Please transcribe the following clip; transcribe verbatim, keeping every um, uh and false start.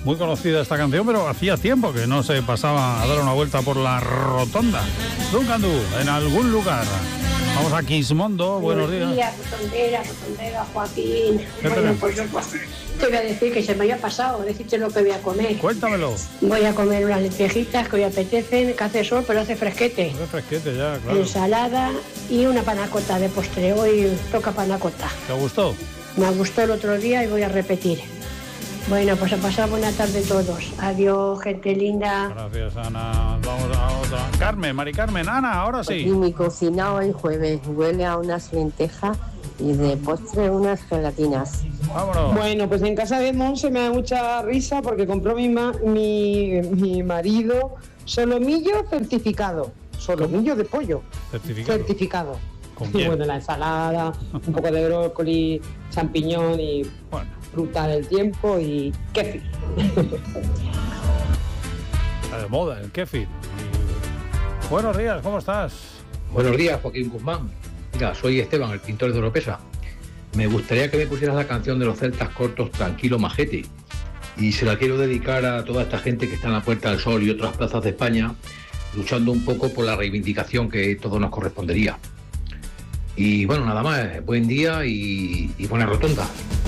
muy conocida esta canción, pero hacía tiempo que no se pasaba a dar una vuelta por la rotonda. Duncan Du, en algún lugar. Vamos a Quismondo, buenos, buenos días. días. Rotondera, rotondera, Joaquín. Bueno, pues yo pues, te voy a decir que se me haya pasado, decirte lo que voy a comer. Cuéntamelo. Voy a comer unas lentejitas que hoy apetecen, que hace sol, pero hace fresquete. Hace fresquete ya, claro. Ensalada y una panacota de postre. Hoy toca panacota. ¿Te gustó? Me gustó el otro día y voy a repetir. Bueno, pues a pasar buena tarde todos. Adiós, gente linda. Gracias, Ana. Vamos a otra. Carmen, Mari Carmen, Ana, ahora sí. Y mi cocinado el jueves huele a unas lentejas y de postre unas gelatinas. Vámonos. Bueno, pues en casa de Monse me da mucha risa porque compró mi, ma- mi, mi marido solomillo certificado. Solomillo de pollo. Certificado. Certificado. ¿Con Y quién? bueno, la ensalada, un poco de brócoli, champiñón y Bueno. fruta del tiempo y kéfir. Está de moda, el kéfir. Y... Buenos días, ¿cómo estás? Buenos días, Joaquín Guzmán. Mira, soy Esteban, el pintor de Oropesa. Me gustaría que me pusieras la canción de los celtas cortos Tranquilo Majete. Y se la quiero dedicar a toda esta gente que está en la Puerta del Sol y otras plazas de España, luchando un poco por la reivindicación que todo nos correspondería. Y bueno, nada más, buen día y, y buena rotonda.